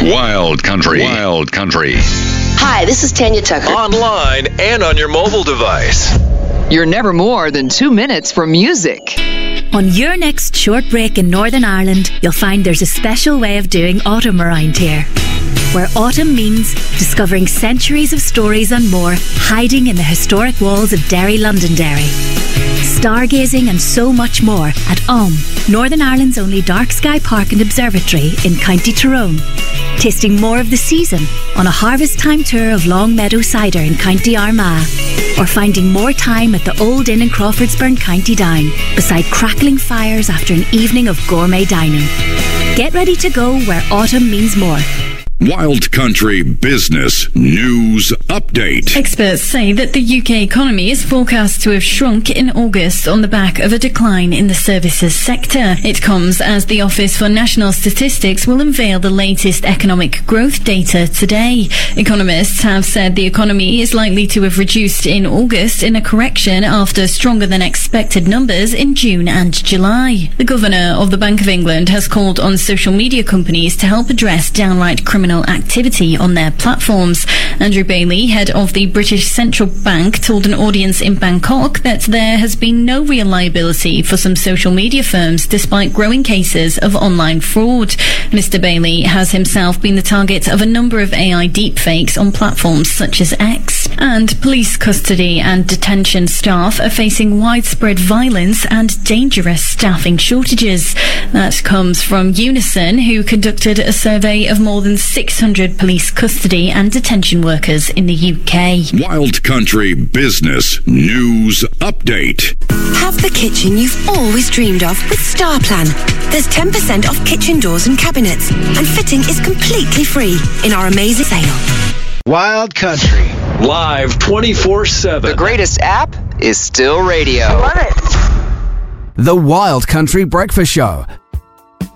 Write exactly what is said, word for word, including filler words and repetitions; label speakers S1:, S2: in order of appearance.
S1: Wild Country. Wild Country.
S2: Hi, this is Tanya Tucker.
S3: Online and on your mobile device.
S4: You're never more than two minutes from music.
S5: On your next short break in Northern Ireland, you'll find there's a special way of doing autumn around here, where autumn means discovering centuries of stories and more hiding in the historic walls of Derry, Londonderry. Stargazing and so much more at O M, Northern Ireland's only dark sky park and observatory in County Tyrone. Tasting more of the season on a harvest time tour of Long Meadow Cider in County Armagh, or finding more time at the Old Inn in Crawfordsburn, County Down, beside crackling fires after an evening of gourmet dining. Get ready to go where autumn means more.
S1: Wild Country Business News Update.
S6: Experts say that the U K economy is forecast to have shrunk in August on the back of a decline in the services sector. It comes as the Office for National Statistics will unveil the latest economic growth data today. Economists have said the economy is likely to have reduced in August in a correction after stronger than expected numbers in June and July. The Governor of the Bank of England has called on social media companies to help address downright criminal activity on their platforms. Andrew Bailey, head of the British Central Bank, told an audience in Bangkok that there has been no real liability for some social media firms despite growing cases of online fraud. Mister Bailey has himself been the target of a number of A I deepfakes on platforms such as X. And police custody and detention staff are facing widespread violence and dangerous staffing shortages. That comes from Unison, who conducted a survey of more than six hundred police custody and detention workers in the U K.
S1: Wild Country Business News Update.
S2: Have the kitchen you've always dreamed of with StarPlan. There's ten percent off kitchen doors and cabinets, and fitting is completely free in our amazing sale.
S7: Wild Country.
S3: Live twenty-four seven.
S4: The greatest app is still radio.
S2: Love it.
S8: The Wild Country Breakfast Show.